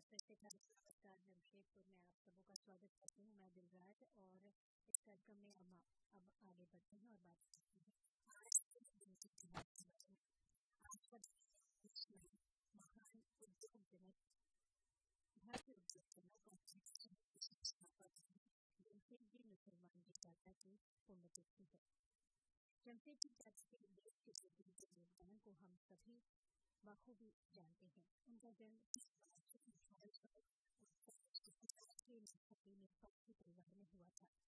वैसे नमस्कार जमशेदपुर में आप सबों का स्वागत करती हूँ। मैं दिलराज और इस कार्यक्रम में अब आगे बढ़ते हैं और बात करते हैं आज के दिन की बात करते हैं। आज का दिन महान उद्योग जनक भारतीय उद्योग जनक और जमशेद जी मुसलमान जी चाचा की पुण्यतिथि है। जमशेद जी चाचा के देश के प्रति योगदान को हम सभी बखूबी जानते हैं। उनका जन्म के में पक्षी परिवार में हुआ था।